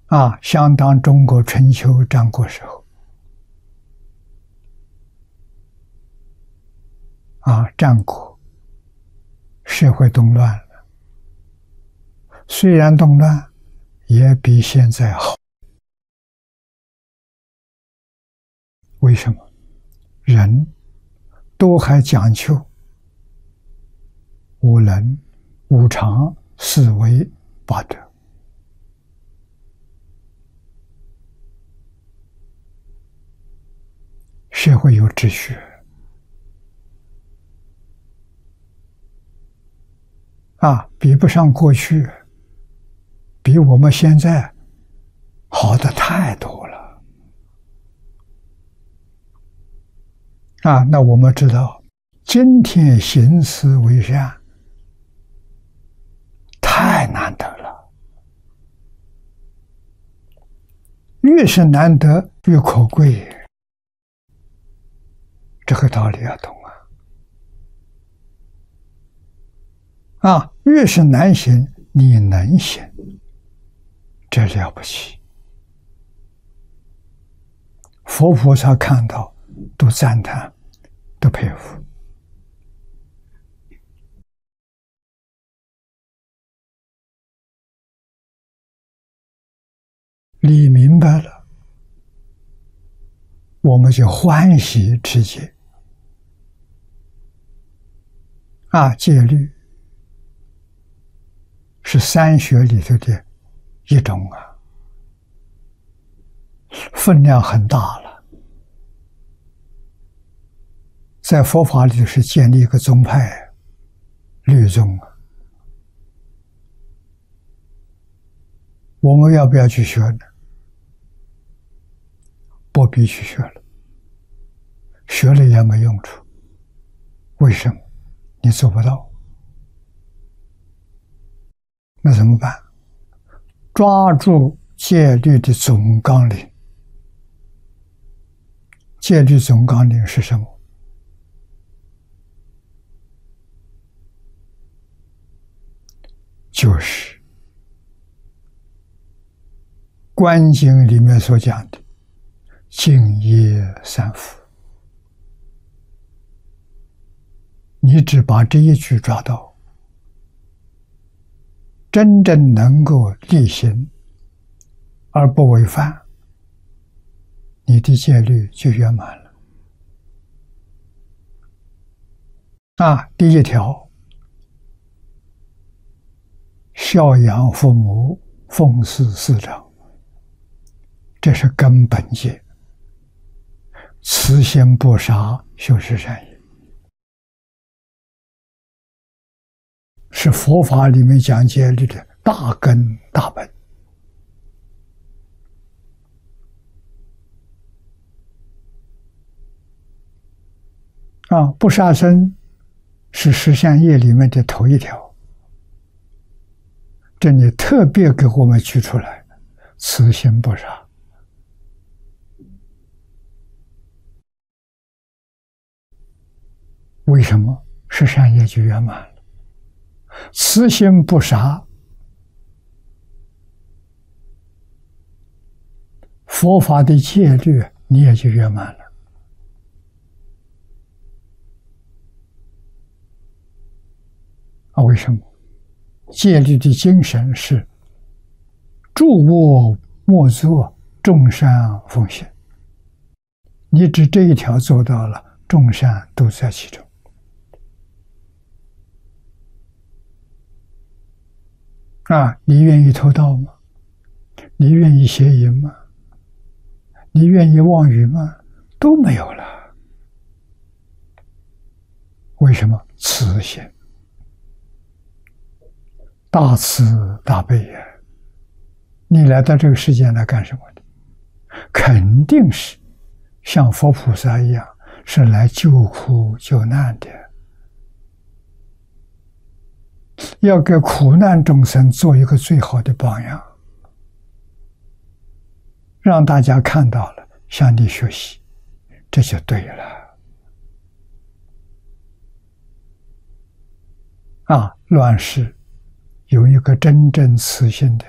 相当中国春秋战国时候，战国社会动乱了，虽然动乱，也比现在好。为什么？人都还讲究五伦、五常、四维、八德。社会有秩序比不上过去，比我们现在好的太多了那我们知道，今天行思为善太难得了，越是难得越可贵，这个道理要懂越是难行，你能行，这了不起。佛菩萨看到都赞叹，都佩服。理明白了，我们就欢喜持戒戒律是三学里头的一种分量很大了。在佛法里是建立一个宗派，律宗我们要不要去学呢？不必去学了，学了也没用处。为什么？你做不到。那怎么办？抓住戒律的总纲领。戒律总纲领是什么？就是观经里面所讲的净业三福。你只把这一句抓到，真正能够力行而不违反，你的戒律就圆满了。第一条，孝养父母，奉事师长，这是根本戒。慈心不杀，修持善业，是佛法里面讲戒律的大根大本。不杀生是十善业里面的头一条，这里特别给我们举出来，慈心不杀。为什么？十善业就圆满了。慈心不杀，佛法的戒律你也就圆满了。为什么？戒律的精神是诸恶莫作，众善奉行。你只这一条做到了，众善都在其中。你愿意偷盗吗？你愿意邪淫吗？你愿意妄语吗？都没有了。为什么？慈心。大慈大悲呀！你来到这个世界来干什么的？肯定是像佛菩萨一样，是来救苦救难的，要给苦难众生做一个最好的榜样，让大家看到了，向你学习，这就对了。乱世有一个真正慈心的